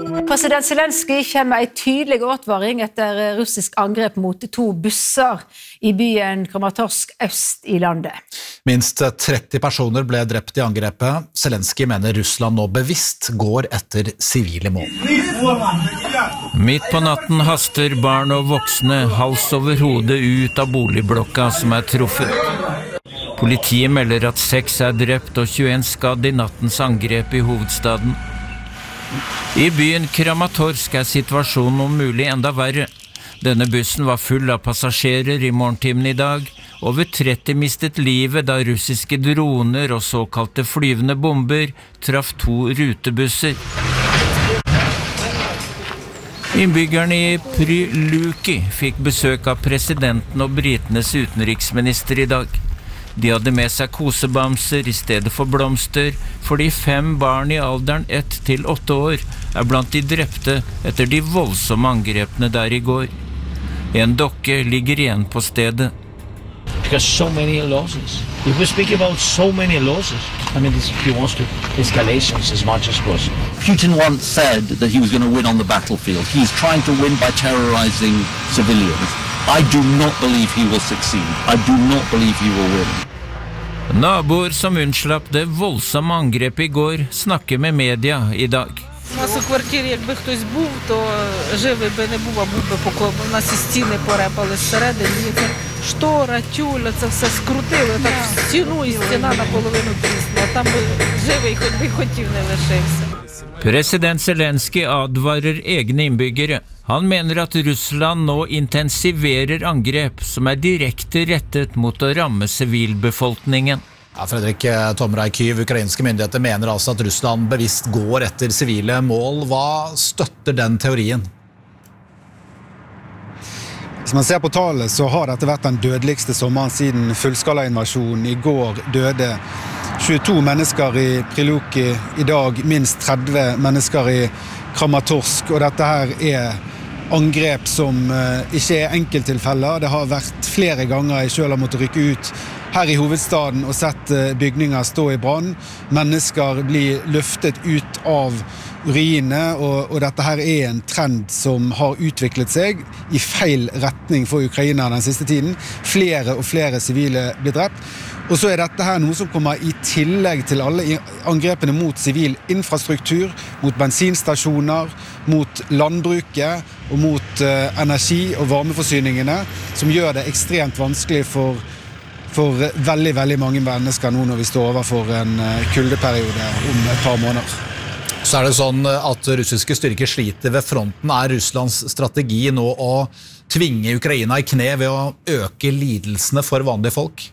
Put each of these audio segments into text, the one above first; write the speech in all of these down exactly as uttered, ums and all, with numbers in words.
President Zelensky kommer med en tydelig advaring etter russisk angrep mot to busser i byen Kramatorsk øst i landet. Minst tretti personer ble drept i angrepet. Zelensky mener Russland nå bevisst går etter sivile mål. Midt på natten haster barn og voksne hals over hodet ut av boligblokka som er truffet. Politiet melder at seks er drept og tjueen skadd i nattens angrep i hovedstaden. I byen Kramatorsk er situasjonen om mulig enda verre. Denne bussen var full av passasjerer i morgentimen i dag. Over tretti mistet livet da russiske droner og såkalte flyvende bomber traff to rutebusser. Innbyggerne i Pryluki fikk besøk av presidenten og britenes utenriksminister i dag. De hadde med seg kosebamser i stedet for blomster, fordi fem barn i alderen ett til åtte år er blant de drepte etter de voldsomme angrepene der i går. En dokke ligger igjen på stedet. Because so many losses. If we speak about so many losses, I mean, this, he wants to escalations as much as possible. Putin once said that he was going to win on the battlefield. He's trying to win by terrorizing civilians. I do not believe he will succeed. I do not believe he will win. Naboer som unnslapp det voldsomme angrepet i går snakker med media i dag. У нас у квартирі, якби хтось був, то живий би не був, а був би покой. У нас і стіни порепали зсередині. Це штора, тюля, це все скрутили. Так в стіну і стіна наполовину тріснула. Там би живий, хоч би хотів, не лишився. President Zelensky advarer egne innbyggere. Han mener at Russland nå intensiverer angrep som er direkte rettet mot å ramme sivilbefolkningen. Ja, Fredrik Tomrei Kyv, ukrainske myndigheter mener altså at Russland bevisst går etter sivile mål. Hva støtter den teorien? Hvis man ser på tallet, så har dette vært den dødeligste sommeren siden fullskalainvasjonen. I går døde tjueto mennesker i Pryluki, i dag minst tretti mennesker i Kramatorsk, og dette her er angrep som ikke er enkelttilfeller. Det har vært flere ganger jeg selv har måttet rykke ut her i hovedstaden og sett bygninger stå i brann. Mennesker blir løftet ut av ruinene, og, og dette her er en trend som har utviklet seg i feil retning for Ukraina den siste tiden. Flere og flere sivile blir drept. Og så er dette her noe som kommer i tillegg til alle angrepene mot sivil infrastruktur, mot bensinstasjoner, mot landbruket og mot uh, energi- og varmeforsyningene, som gjør det ekstremt vanskelig for, for veldig, veldig mange mennesker nå når vi står overfor en uh, kuldeperiode om et par måneder. Så er det sånn at russiske styrker sliter ved fronten. Er Russlands strategi nå å tvinge Ukraina i kne ved å øke lidelsene for vanlige folk?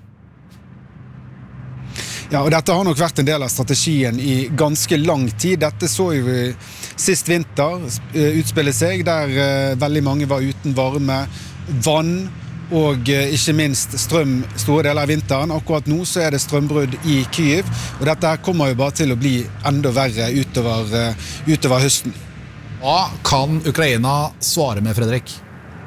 Ja, og dette har nok vært en del av strategien i ganske lang tid. Dette så jo vi sist vinter utspille seg, der veldig mange var uten varme, vann og ikke minst strøm store deler av vinteren. Akkurat nå så er det strømbrudd i Kyiv, og dette her kommer jo bare til å bli enda verre utover, utover høsten. Hva kan Ukraina svare med, Fredrik?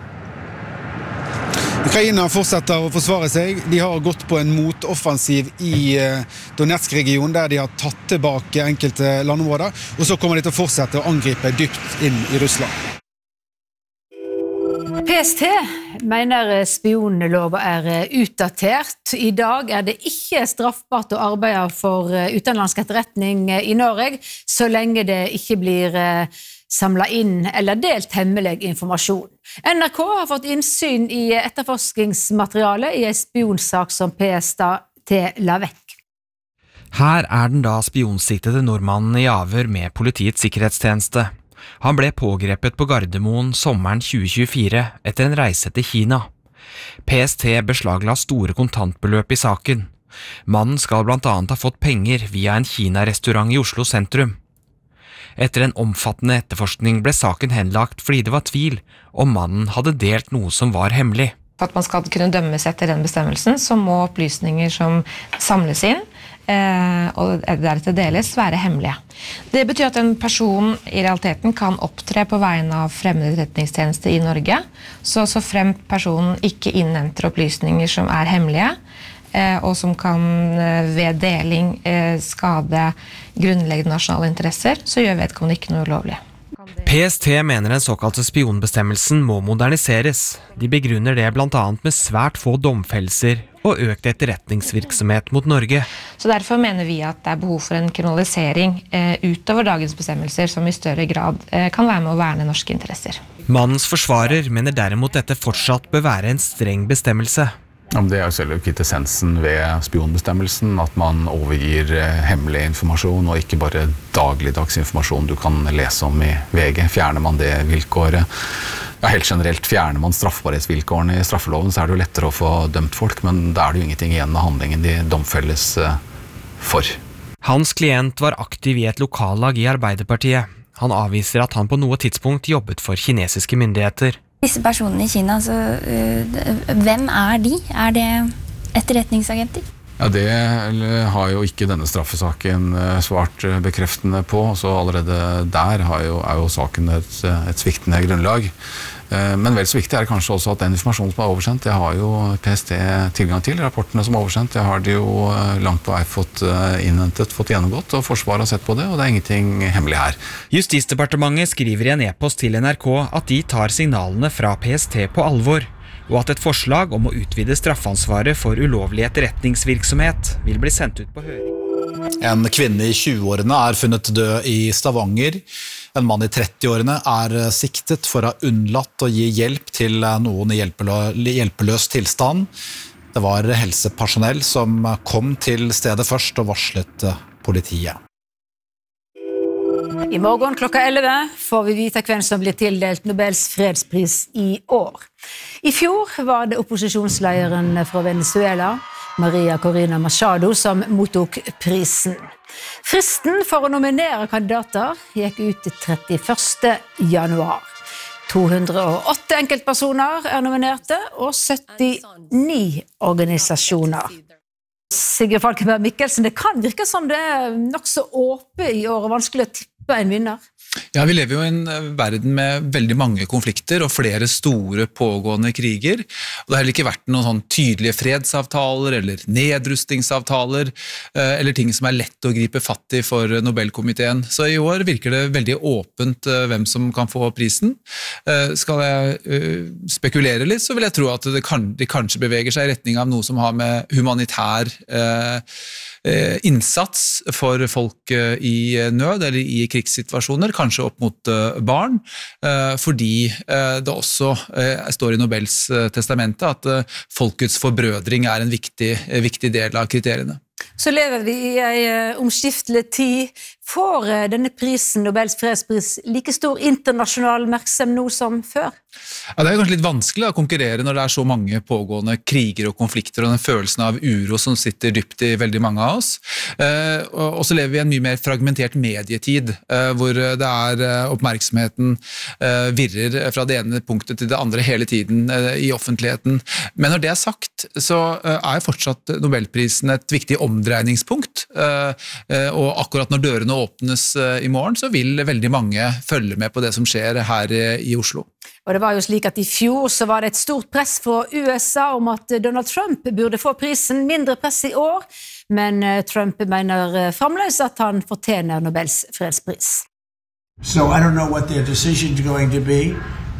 Ukraina fortsetter å forsvare seg. De har gått på en motoffensiv i Donetsk-regionen, der de har tatt tilbake enkelte landområder, og så kommer de til å fortsette å angripe dypt inn i Russland. P S T mener spionlova er utdatert. I dag er det ikke straffbart å arbeide for utenlandsk etterretning i Norge, så lenge det ikke blir samlet inn eller delt hemmelig informasjon. N R K har fått innsyn i etterforskningsmateriale i en spionsak som P S T la vekk. Her er den da spionsiktede nordmannen i avhør med Politiets sikkerhetstjeneste. Han ble pågrepet på Gardermoen sommeren tjue tjuefire etter en reise til Kina. P S T beslagla store kontantbeløp i saken. Mannen skal blant annet ha fått penger via en Kina-restaurant i Oslo sentrum. Etter en omfattende etterforskning ble saken henlagt fordi det var tvil om mannen hadde delt noe som var hemmelig. For at man skal kunne dømmes etter den bestemmelsen, så må opplysninger som samles inn eh, og deretter deles være hemmelige. Det betyr at en person i realiteten kan opptre på vegne av fremmede etterretningstjeneste i Norge, så, så frem personen ikke innhenter opplysninger som er hemmelige, og som kan ved deling skade grunnleggende nasjonale interesser, så gjør vedkommende ikke noe ulovlig. P S T mener den såkalte spionbestemmelsen må moderniseres. De begrunner det blant annet med svært få domfellelser og økt etterretningsvirksomhet mot Norge. Så derfor mener vi at det er behov for en kriminalisering eh, utover dagens bestemmelser som i større grad eh, kan være med å verne norske interesser. Mannens forsvarer mener derimot dette fortsatt bør være en streng bestemmelse. Ja, det er jo selve kvintessensen ved spionbestemmelsen, at man overgir hemmelig informasjon og ikke bare dagligdags informasjon du kan lese om i V G. Fjerner man det vilkåret, ja, helt generelt fjerner man straffbarhetsvilkårene i straffeloven, så er det jo lettere å få dømt folk, men da er det jo ingenting igjen av handlingen de domfelles for. Hans klient var aktiv i et lokallag i Arbeiderpartiet. Han avviser at han på noe tidspunkt jobbet for kinesiske myndigheter. Disse personene i Kina, så, uh, hvem er de? Er det etterretningsagenter? Ja, det har jo ikke denne straffesaken svart bekreftende på, så allerede der har jo, er jo saken et, et sviktende grunnlag. Men vel så viktig er det kanskje også at den informasjonen som er oversendt, det har jo P S T tilgang til. Rapportene som er oversendt, det har de jo langt på vei fått innhentet, fått gjennomgått, og Forsvaret har sett på det, og det er ingenting hemmelig her. Justisdepartementet skriver i en e-post til N R K at de tar signalene fra P S T på alvor, og at et forslag om å utvide straffansvaret for ulovlig etterretningsvirksomhet vil bli sendt ut på høring. En kvinne i tjueårene er funnet død i Stavanger. En mann i trettiårene er siktet for å ha unnlatt å gi hjelp til noen i hjelpeløs tilstand. Det var helsepersonell som kom til stedet først og varslet politiet. I morgen klokka elleve får vi vite hvem som blir tildelt Nobels fredspris i år. I fjor var det opposisjonslederen fra Venezuela, Maria Corina Machado, som mottok prisen. Fristen for å nominere kandidater gikk ut til trettiførste januar. to hundre og åtte enkeltpersoner er nominerte, og syttini organisasjoner. Sigurd Falkenberg Mikkelsen, det kan virke som det er nok så åpent i år, og vanskelig å tippe en vinner. Ja, vi lever jo i en verden med veldig mange konflikter og flere store pågående kriger. Og det har heller ikke vært noen sånn tydelige fredsavtaler eller nedrustningsavtaler, eller ting som er lett å gripe fatt i for Nobelkomiteen. Så i år virker det veldig åpent hvem som kan få prisen. Skal jeg spekulere litt, så vil jeg tro at det kan, de kanskje beveger seg i retning av noe som har med humanitær innsats for folk i nød eller i krigssituasjoner, kanskje opp mot barn, fordi det også står i Nobels testamente at folkets forbrødring er en viktig, viktig del av kriteriene. Så lever vi i en omskiftelig tid. Får denne prisen, Nobels fredspris, like stor internasjonal oppmerksomhet nå som før? Ja, det er kanskje litt vanskelig å konkurrere når det er så mange pågående kriger og konflikter, og den følelsen av uro som sitter dypt i veldig mange av oss. Eh, og så lever vi i en mye mer fragmentert medietid, eh, hvor det er eh, oppmerksomheten eh, virrer fra det ene punktet til det andre hele tiden eh, i offentligheten. Men når det er sagt, så eh, er fortsatt Nobelprisen et viktig omdreiningspunkt, eh, eh, og akkurat når dørene åpnes eh, i morgen, så vil veldig mange følge med på det som skjer her eh, i Oslo. Og det var jo slik at i fjor så var det et stort press fra U S A om at Donald Trump burde få prisen, mindre press i år, men Trump mener fremdeles at han fortjener Nobels fredspris. So I don't know what their decision's going to be.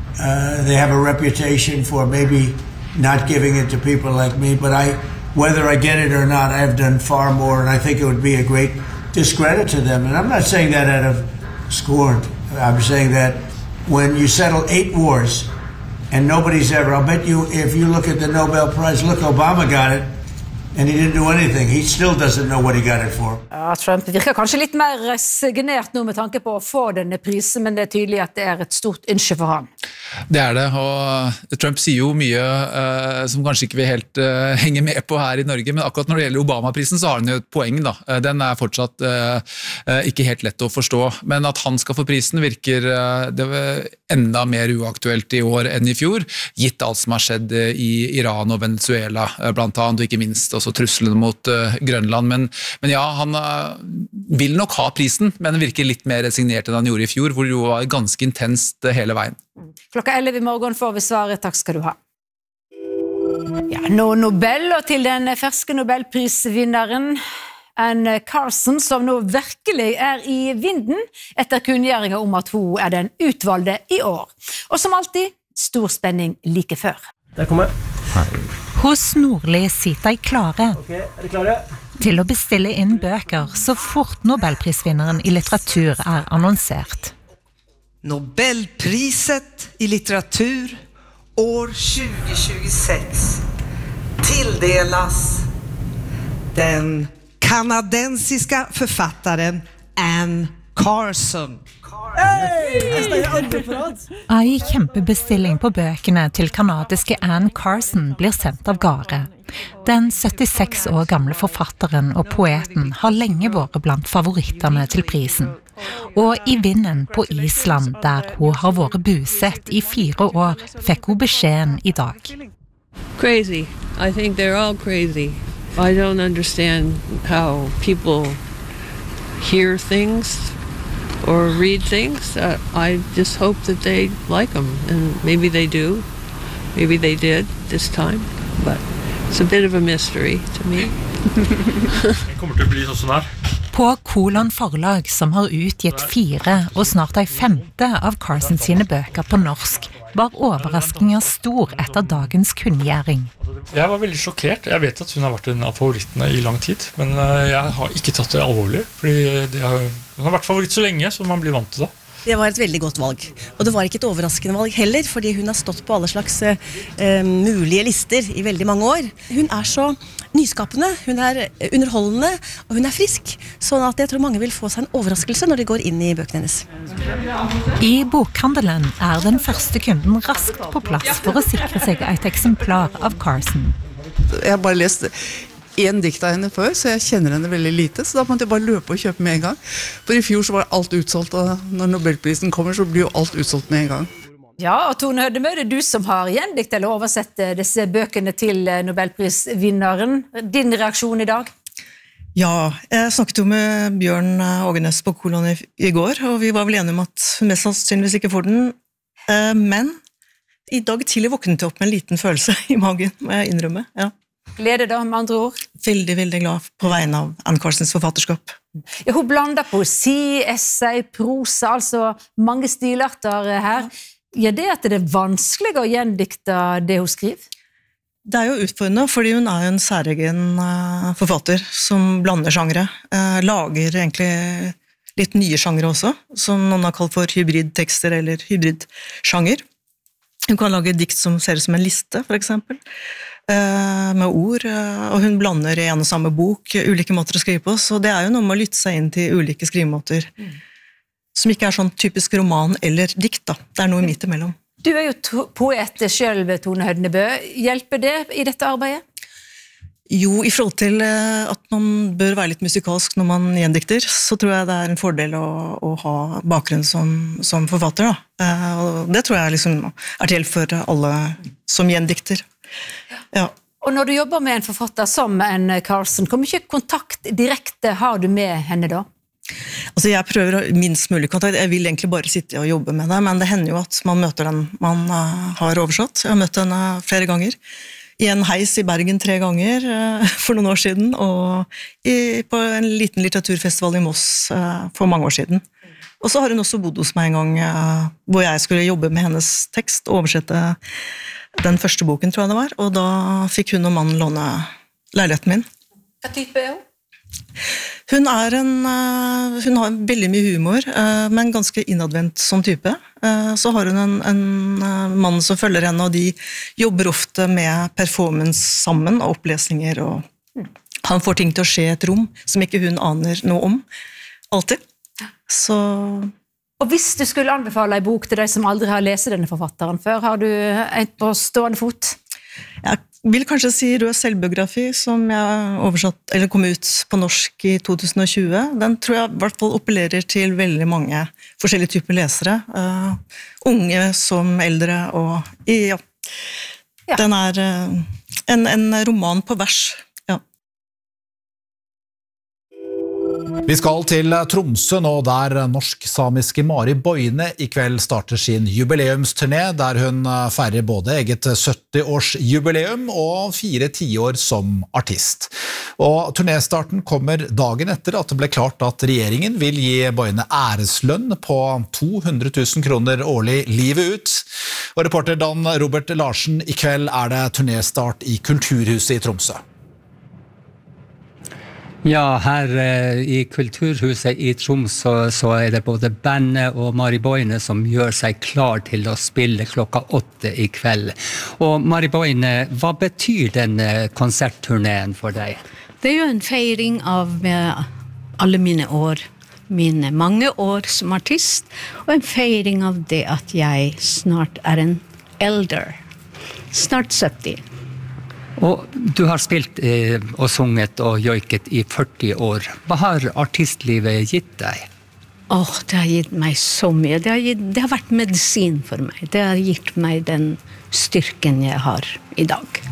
Uh, they have a reputation for maybe not giving it to people like me, but I, whether I get it or not, I have done far more, and I think it would be a great discredit to them. And I'm not saying that out of scorn. I'm saying that when you settle eight wars and nobody's ever, I'll bet you if you look at the Nobel Prize, look, Obama got it and he didn't do anything. He still doesn't know what he got it for. Ja, Trump virker kanskje litt mer resignert nå med tanke på å få denne prisen, men det er tydelig at det er et stort ønske for han. Det er det, og Trump sier jo mye uh, som kanskje ikke vi helt uh, henger med på her i Norge, men akkurat når det gjelder Obama-prisen så har han jo et poeng da. Uh, den er fortsatt uh, uh, ikke helt lett å forstå, men at han skal få prisen virker uh, det enda mer uaktuelt i år enn i fjor, gitt alt som har skjedd uh, i Iran og Venezuela uh, blant annet, og ikke minst også truslene mot uh, Grønland, men, men ja, han uh, vil nok ha prisen, men virker litt mer resignert enn han gjorde i fjor, hvor det jo var ganske intenst uh, hele veien. Klokka elleve i morgen får vi svaret. Takk skal du ha. Ja, nå Nobel, og til den ferske Nobelprisvinneren. Anne Carson, som nå virkelig er i vinden etter kunngjøringen om at hun er den utvalgte i år. Og som alltid, stor spenning like før. Der kommer jeg. Hos Nordli sitter jeg klare. Ok, er dere klare? Til å bestille inn bøker så fort Nobelprisvinneren i litteratur er annonsert. Nobelpriset i litteratur år tjugo tjugosex tilldelas den kanadensiska författaren Anne Carson. Ei kjempebestilling på bøkene til kanadiske Anne Carson blir sendt av gårde. Den syttiseks år gamle forfatteren og poeten har lenge vært blant favorittene til prisen. Og i vinden på Island, der hun har vært busett i fire år, fikk hun beskjeden i dag. Crazy. I think they're all crazy. I don't understand how people hear things or read things. Uh, I just hope that they like them, and maybe they do. Maybe they did this time, but it's a bit of a mystery to me. Det kommer til å bli sånn som der. På Kolon forlag, som har utgitt fire og snart ei femte av Carson sine bøker på norsk, var overraskingen stor etter dagens kunngjøring. Jeg var veldig sjokkert. Jeg vet at hun har vært en av favorittene i lang tid, men jeg har ikke tatt det alvorlig, fordi det har, hun har vært favoritt så lenge, så man blir vant til det. Det var et veldig godt valg, og det var ikke et overraskende valg heller, fordi hun har stått på alle slags eh, mulige lister i veldig mange år. Hun er så nyskapende, hun er underholdende, og hun er frisk, sånn at jeg tror mange vil få seg en overraskelse når de går inn i bøkene hennes. I bokhandelen er den første kunden raskt på plass for å sikre seg et eksemplar av Carson. Jeg har bare lest en dikt av henne før, så jeg kjenner henne veldig lite, så da måtte jeg bare løpe og kjøpe med en gang. For i fjor så var alt utsolgt, og når Nobelprisen kommer så blir jo alt utsolgt med en gang. Ja, og Tone Hødemø, det er du som har gjendikt eller oversett disse bøkene til Nobelprisvinneren. Din reaksjon i dag? Ja, jeg snakket jo med Bjørn Ågenes på Kolon i, i går, og vi var vel enige om at hun mest sannsynligvis ikke får den, men i dag tidlig våknet jeg opp med en liten følelse i magen, må jeg innrømme, ja. Glede da, med andre ord? Veldig, veldig glad på vegne av Anne Carsons forfatterskap. Ja, hun blander poesi, essay, prosa, altså mange stilarter her. Gjør det at det er vanskelig å gjendikte det hun skriver? Det er jo utfordrende, fordi hun er jo en særegen forfatter som blander sjangre. Lager egentlig litt nye sjangre også, som noen har kalt for hybridtekster eller hybridsjanger. Hun kan lage dikt som ser ut som en liste, for eksempel, med ord, og hun blander i en og samme bok ulike måter å skrive på, så det er jo noe med å lytte seg inn til ulike skrivemåter, mm. som ikke er sånn typisk roman eller dikt da. Det er noe midt imellom. Du er jo poet selv, Tone Hødemø. Hjelper det i dette arbeidet? Jo, i forhold til at man bør være litt musikalsk når man gjendikter, så tror jeg det er en fordel å, å ha bakgrunn som, som forfatter. Da. Og det tror jeg liksom er til for alle som gjendikter. Ja. Og når du jobber med en forfatter som Anne Carson, hvor mye kontakt direkte har du med henne da? Altså jeg prøver å minst mulig kontakt, jeg vil egentlig bare sitte og jobbe med det, men det hender jo at man møter den man har oversatt. Jeg har møtt henne flere ganger. I en heis i Bergen tre ganger for noen år siden, og i, på en liten litteraturfestival i Moss for mange år siden. Og så har hun også bodd hos meg en gang, hvor jeg skulle jobbe med hennes tekst, og oversette den første boken, tror jeg det var, og da fikk hun og mannen låne leiligheten min. Hva type er hun? Hun er en, hun har veldig mye humor, men ganske innadvendt som type. Så har hun en, en mann som følger henne, og de jobber ofte med performance sammen, og opplesninger, og han får ting til å skje i et rom som ikke hun aner noe om, alltid. Så... Og hvis du skulle anbefale en bok til deg som aldri har lest denne forfatteren før, har du en på stående fot? Jeg vil kanskje si Rød selvbiografi, som jeg oversatt, eller kom ut på norsk i to tusen og tjue. Den tror jeg i hvert fall appellerer til veldig mange forskjellige typer lesere. Uh, unge som eldre, og ja, ja. Den er uh, en, en roman på vers. Ja. Vi skal til Tromsø nå, der norsk-samiske Mari Boine i kveld starter sin jubileumsturné, der hun feirer både eget sytti-årsjubileum og fire tiår som artist. Og turnéstarten kommer dagen etter at det ble klart at regjeringen vil gi Boine æreslønn på to hundre tusen kroner årlig livet ut. Og reporter Dan Robert Larsen, i kveld er det turnésstart i Kulturhuset i Tromsø. Ja, her eh, i Kulturhuset i Tromsø så er det både bandet og Mari Boine som gjør seg klar til å spille klokka åtte i kveld. Og Mari Boine, hva betyr denne konsertturneen for deg? Det er jo en feiring av alle mine år, mine mange år som artist, og en feiring av det at jeg snart er en elder, snart sytti. Og du har spilt eh, og sunget og joiket i førti år. Hva har artistlivet gitt deg? Åh, oh, det har gitt meg så mye. Det har, gitt, det har vært medisin for meg. Det har gitt meg den styrken jeg har i dag.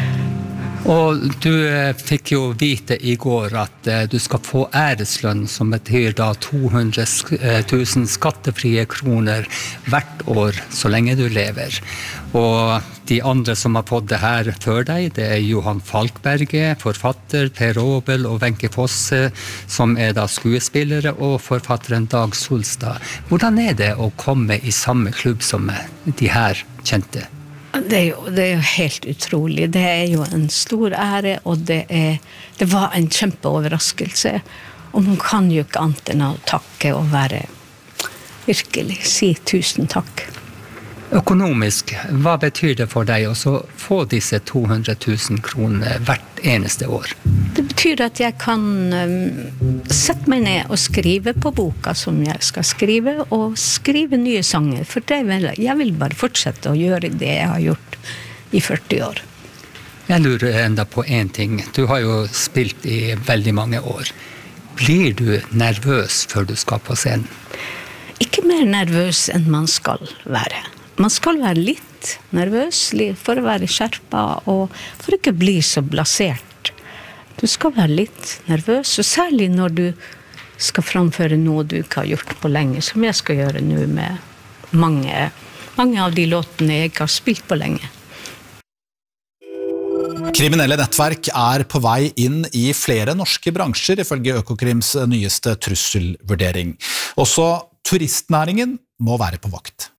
Og du eh, fikk jo vite i går at eh, du skal få æreslønn, som betyr da to hundre tusen skattefrie kroner hvert år, så lenge du lever. Og de andre som har fått det her før deg, det er Johan Falkberget, forfatter, Per Aabel og Wenche Fosse, som er da skuespillere, og forfatteren Dag Solstad. Hvordan er det å komme i samme klubb som de her kjente? Det er, jo, det er jo helt utrolig. Det er jo en stor ære, og det, er, det var en kjempeoverraskelse. Og man kan jo ikke annet enn å takke og være virkelig, si tusen takk. Økonomisk, hva betyr det for deg å få disse to hundre tusen kroner hvert eneste år? Det betyr at jeg kan um, sette meg ned og skrive på boka som jeg skal skrive, og skrive nye sanger, for det vil, jeg vil bare fortsette å gjøre det jeg har gjort i førti år. Jeg lurer enda på en ting. Du har jo spilt i veldig mange år. Blir du nervøs før du skal på scenen? Ikke mer nervøs enn man skal være. Man skal være litt nervøs for å være skjerpet og for ikke å bli så blasert. Du skal være litt nervøs, og særlig når du skal framføre noe du ikke har gjort på lenge, som jeg skal gjøre nå med mange, mange av de låtene jeg ikke har spilt på lenge. Kriminelle nettverk er på vei inn i flere norske bransjer, ifølge Økokrims nyeste trusselvurdering. Også turistnæringen må være på vakt.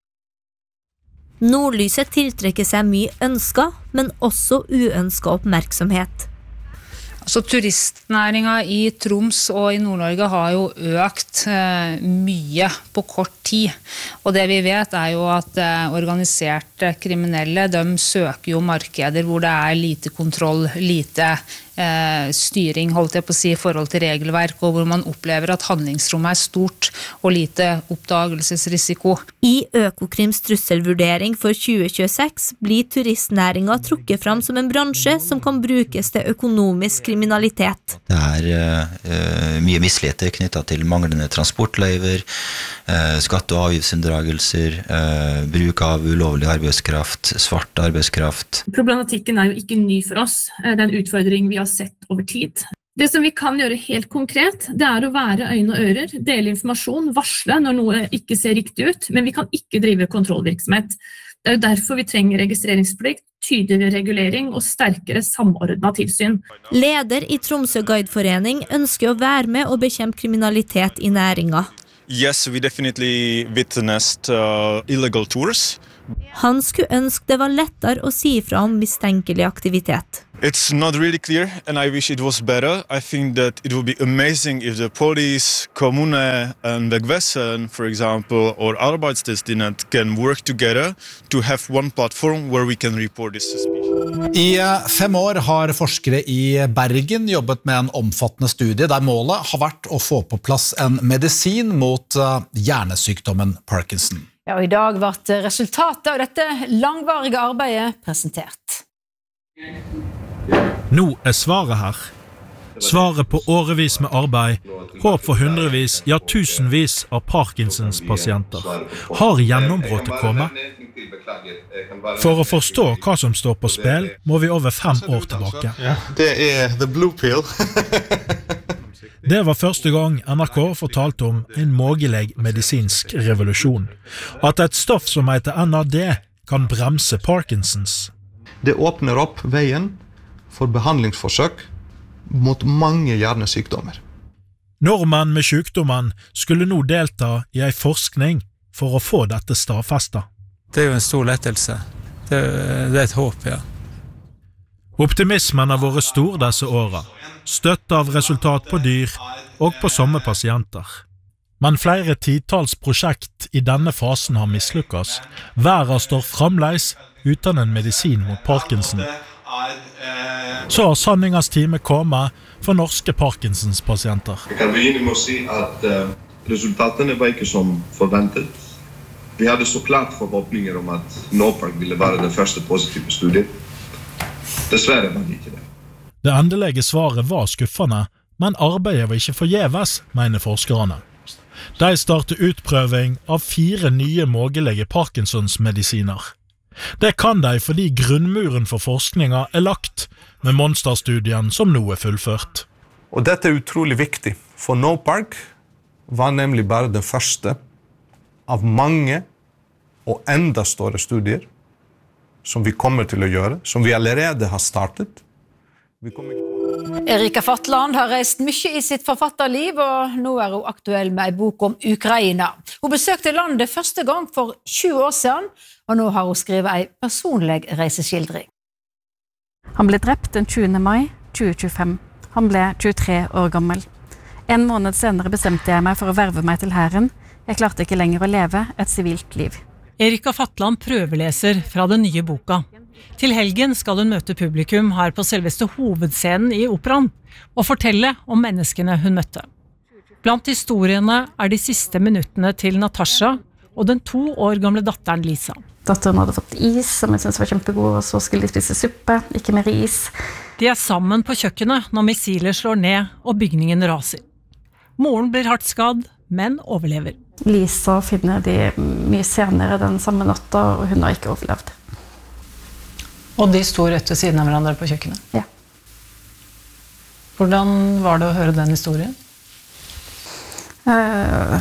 Nordlyset tiltrekker seg mye ønska, men også uønska oppmerksomhet. Altså, turistnæringen i Troms og i Nord-Norge har jo økt eh, mye på kort tid. Og det vi vet er jo at eh, organiserte kriminelle, de søker jo markeder hvor det er lite kontroll, lite eh, styring, holdt jeg på å si, i forhold til regelverk, og hvor man opplever at handlingsrommet er stort og lite oppdagelsesrisiko. I Økokrims trusselvurdering for tjue tjueseks blir turistnæringen trukket fram som en bransje som kan brukes til økonomisk kriminalitet. kriminalitet. Det er uh, mye misligheter knyttet til manglende transportløyver, uh, skatte- og avgiftsunndragelser, uh, bruk av ulovlig arbeidskraft, svart arbeidskraft. Problematikken er jo ikke ny for oss. Det er en utfordring vi har sett over tid. Det som vi kan gjøre helt konkret, det er å være øyne og ører, dele informasjon, varsle når noe ikke ser riktig ut, men vi kan ikke drive kontrollvirksomhet. Det er jo derfor vi trenger registreringsplikt, tydeligere regulering og sterkere samordnet tilsyn. Leder i Tromsø Guideforening ønsker å være med og bekjempe kriminalitet i næringen. Yes, we definitely witnessed uh, illegal tours. Han skulle ønske det var lettere å si fra om mistenkelig aktivitet. It's not really clear, and I wish it was better. I think that it would be amazing if the police, kommune and Vegvesenet, for example, or Arbeidstilsynet can work together to have one platform where we can report this suspicion. I fem år har forskere i Bergen jobbet med en omfattende studie der målet har vært å få på plass en medisin mot hjernesykdommen Parkinson. Ja, og i dag ble resultatet av dette langvarige arbeidet presentert. Nå er svaret her. Svaret på årevis med arbeid, håp for hundrevis, ja tusenvis av Parkinsons pasienter. Har gjennombruddet kommet? For å forstå hva som står på spill, må vi over fem år tilbake. Det er the blue pill. Det var første gang N R K fortalte om en mulig medisinsk revolusjon. At et stoff som heter N A D kan bremse Parkinsons. Det åpner opp veien for behandlingsforsøk mot mange hjernesykdommer. Nordmenn med sykdommen skulle nå delta i en forskning for å få dette stadfestet. Det er jo en stor lettelse. Det, det er et håp, ja. Optimismen har vært stor disse årene, støtt av resultat på dyr og på somme pasienter. Men flere titals prosjekt i denne fasen har mislykkes. Verden står fremdeles uten en medisin mot Parkinson. Så har sanningens time kommet for norske Parkinsons-pasienter. Jeg kan begynne med å si at uh, resultatene var ikke som forventet. Vi hadde så klart forhåpninger om at NOPARK ville være den første positive studien. Dessverre var det ikke det. Det endelige svaret var skuffende, men arbeidet var ikke forgjeves, mener forskerne. De startet utprøving av fire nye mulige Parkinsons-medisiner. Det kan de fordi grunnmuren for forskninga er lagt, med monsterstudien som nå er fullført. Og dette er utrolig viktig, for NOPARK var nemlig bare den første av mange og enda større studier som vi kommer til å gjøre, som vi allerede har startet. Vi kommer... Erika Fatland har reist mye i sitt forfatterliv, og nå er hun aktuell med en bok om Ukraina. Hun besøkte landet første gang for tjue år siden, og nå har hun skrevet en personlig reiseskildring. Han ble drept den tjuende mai tjue tjuefem. Han ble tjuetre år gammel. En måned senere bestemte jeg meg for å verve meg til hæren. Jeg klarte ikke lenger å leve et sivilt liv. Erika Fatland prøveleser fra den nye boka. Til helgen skal hun møte publikum her på selveste hovedscenen i operaen og fortelle om menneskene hun møtte. Blant historiene er de siste minuttene til Natasha og den to år gamle datteren Lisa. Datteren hadde fått is, som jeg synes var kjempegod, og så skulle de spise suppe, ikke mer is. De er sammen på kjøkkenet når missiler slår ned og bygningen raser. Moren blir hardt skadd, men overlever. Lisa finner de mye senere den samme natta, og hun har ikke overlevd. Og de sto rett ved siden av hverandre på kjøkkenet? Ja. Hvordan var det å høre den historien? Uh...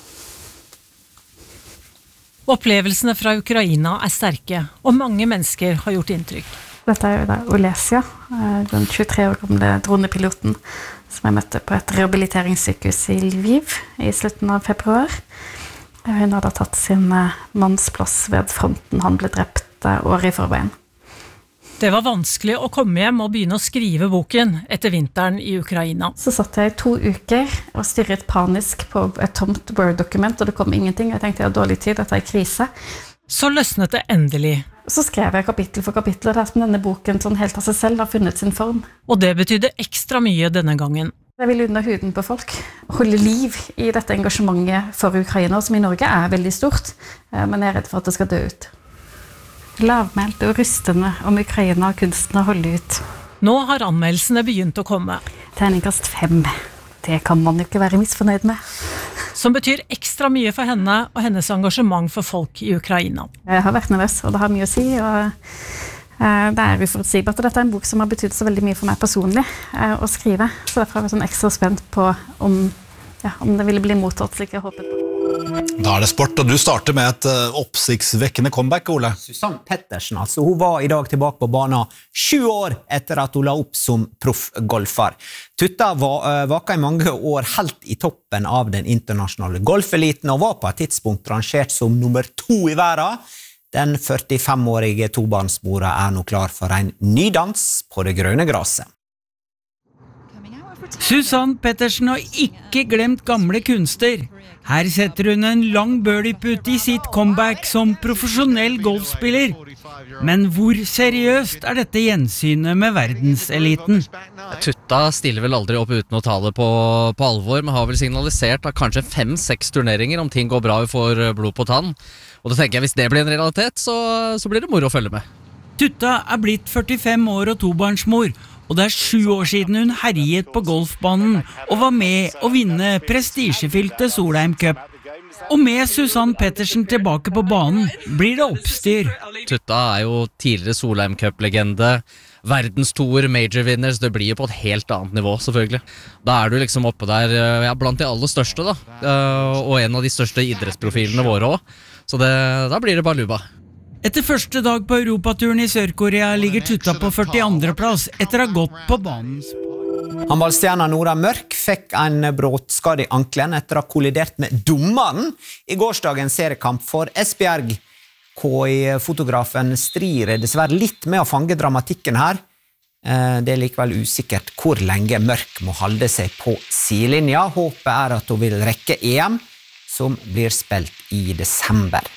Opplevelsene fra Ukraina er sterke, og mange mennesker har gjort inntrykk. Dette er jo da Olesia, den tjuetre år gamle dronepiloten, som jeg møtte på et rehabiliteringssykehus i Lviv i slutten av februar. Hun hadde tatt sin mannsplass ved fronten. Han ble drept året i forveien. Det var vanskelig å komme hjem og begynne å skrive boken etter vinteren i Ukraina. Så satt jeg i to uker og stirret panisk på et tomt Word-dokument, og det kom ingenting. Jeg tenkte jeg har dårlig tid, dette er krise. Så løsnet det endelig. Så skrev jeg kapittel for kapittel, og det er som denne boken sånn helt av seg selv har funnet sin form. Og det betydde ekstra mye denne gangen. Jeg vil under huden på folk. Holde liv i dette engasjementet for Ukraina, som i Norge er veldig stort, men jeg er redd for at det skal dø ut. Lavmælt og rystende om Ukraina og kunsten å holde ut. Nå har anmeldelsene begynt å komme. Terningkast fem. Det kan man jo ikke være misfornøyd med. Som betyr ekstra mye for henne og hennes engasjement for folk i Ukraina. Jeg har vært nervøs, og det har mye å si, og det er uforutsigbart. Dette er en bok som har betydd så veldig mye for meg personlig å skrive, så derfor er jeg sånn ekstra spent på om, ja, om det ville bli mottatt slik jeg håpet på. Da er det sport, og du starter med et uh, oppsiktsvekkende comeback, Ole. Susanne Pettersen, altså. Hun var i dag tilbake på banen sju år etter at hun la opp som proffgolfer. Tutta var, uh, vaka i mange år helt i toppen av den internasjonale golfeliten, og var på et tidspunkt rangert som nummer to i verden. Den førtifem-årige tobarnsmora er nå klar for en ny dans på det grønne graset. Susanne Pettersen har ikke glemt gamle kunster. Her setter hun en lang birdie-putt i sitt comeback som profesjonell golfspiller. Men hvor seriøst er dette gjensynet med verdenseliten? Tutta stiller vel aldri opp uten å ta det på, på alvor, men har vel signalisert at kanskje fem-seks turneringer om ting går bra og får blod på tann. Og da tenker jeg, hvis det blir en realitet, så, så blir det moro å følge med. Tutta er blitt førtifem år og tobarnsmor, og det er sju år siden hun herjet på golfbanen og var med å vinne prestisjefylte Solheim Cup. Og med Susann Pettersen tilbake på banen blir det oppstyr. Tutta er jo tidligere Solheim Cup-legende, verdenstoer, major-winners, det blir jo på et helt annet nivå, selvfølgelig. Da er du liksom oppe der, ja, blant de aller største da, og en av de største idrettsprofilene våre også, så det, da blir det baluba. Etter første dag på Europaturen i Sør-Korea ligger Tutta på førtiandre plass etter å ha gått på banen. Håndballstjerna Nora Mørk fikk en bråtskade i ankelen etter å ha kollidert med dommeren i gårsdagens seriekamp for Esbjerg. K I-fotografen strider dessverre litt med å fange dramatikken her. Det er likevel usikkert hvor lenge Mørk må holde seg på sidelinja. Håpet er at hun vil rekke E M, som blir spilt i desember.